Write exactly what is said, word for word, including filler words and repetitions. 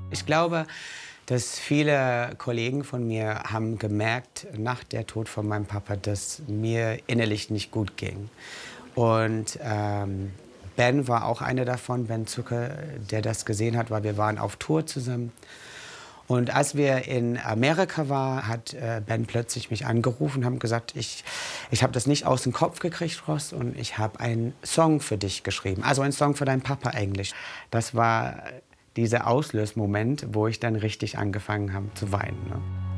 Ich glaube, dass viele Kollegen von mir haben gemerkt, nach der Tod von meinem Papa, dass mir innerlich nicht gut ging. Und ähm, Ben war auch einer davon, Ben Zucker, der das gesehen hat, weil wir waren auf Tour zusammen. Und als wir in Amerika waren, hat äh, Ben plötzlich mich angerufen und haben gesagt, ich, ich habe das nicht aus dem Kopf gekriegt, Ross, und ich habe einen Song für dich geschrieben. Also einen Song für deinen Papa eigentlich. Das war dieser Auslösmoment, wo ich dann richtig angefangen habe zu weinen. Ne?